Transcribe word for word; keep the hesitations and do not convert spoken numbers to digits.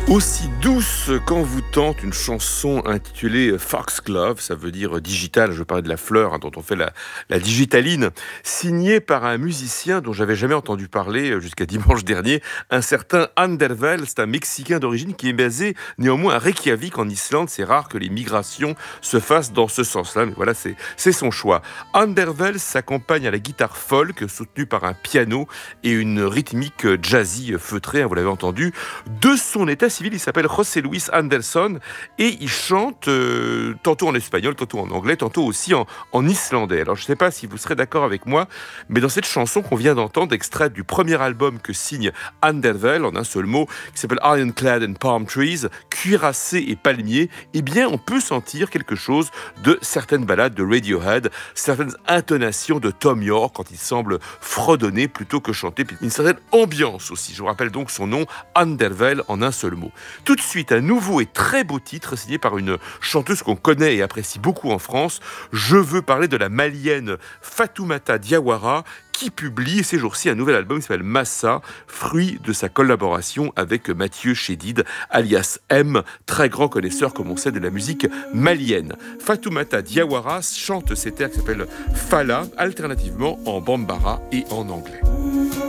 Aussi douce qu'envoûtante, une chanson intitulée Foxglove, ça veut dire digital, je parlais de la fleur hein, dont on fait la, la digitaline, signée par un musicien dont j'avais jamais entendu parler jusqu'à dimanche dernier, un certain Andervel. C'est un Mexicain d'origine qui est basé néanmoins à Reykjavik en Islande. C'est rare que les migrations se fassent dans ce sens-là, mais voilà, c'est, c'est son choix. Andervel s'accompagne à la guitare folk, soutenue par un piano et une rythmique jazzy feutrée, hein, vous l'avez entendu, de son état civil. Il s'appelle José Luis Anderson et il chante euh, tantôt en espagnol, tantôt en anglais, tantôt aussi en, en islandais. Alors je ne sais pas si vous serez d'accord avec moi, mais dans cette chanson qu'on vient d'entendre, extraite du premier album que signe Andervel, en un seul mot, qui s'appelle Ironclad and Palm Trees, cuirassé et palmier, eh bien on peut sentir quelque chose de certaines ballades de Radiohead, certaines intonations de Thom Yorke quand il semble fredonner plutôt que chanter, puis une certaine ambiance aussi. Je vous rappelle donc son nom, Andervel, en un seul mot. Tout de suite, un nouveau et très beau titre signé par une chanteuse qu'on connaît et apprécie beaucoup en France. Je veux parler de la malienne Fatoumata Diawara qui publie ces jours-ci un nouvel album qui s'appelle Massa, fruit de sa collaboration avec Mathieu Chédid, alias M, très grand connaisseur, comme on sait, de la musique malienne. Fatoumata Diawara chante cet air qui s'appelle Fala, alternativement en bambara et en anglais.